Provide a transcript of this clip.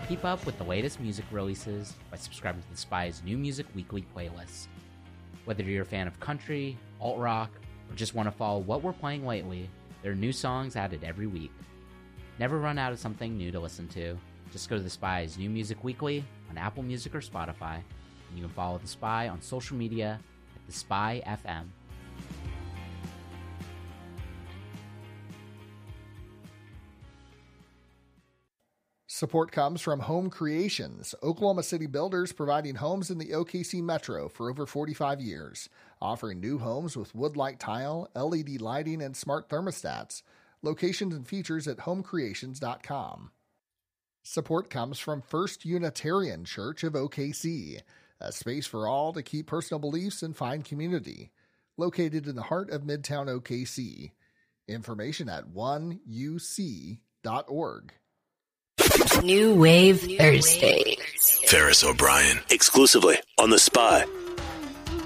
Keep up with the latest music releases by subscribing to The Spy's new music weekly playlist. Whether you're a fan of country, alt-rock, or just want to follow what we're playing lately, there are new songs added every week. Never run out of something new to listen to. Just go to The Spy's new music weekly on Apple Music or Spotify, and you can follow The Spy on social media at The Spy FM. Support comes from Home Creations, Oklahoma City builders providing homes in the OKC Metro for over 45 years, offering new homes with wood-like tile, LED lighting, and smart thermostats. Locations and features at homecreations.com. Support comes from First Unitarian Church of OKC, a space for all to keep personal beliefs and find community. Located in the heart of Midtown OKC. Information at 1uc.org. New Wave Thursdays. Ferris O'Brien, exclusively on The Spy.